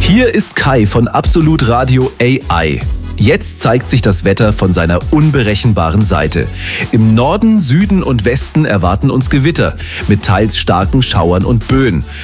Hier ist Kai von Absolut Radio AI. Jetzt zeigt sich das Wetter von seiner unberechenbaren Seite. Im Norden, Süden und Westen erwarten uns Gewitter mit teils starken Schauern und Böen.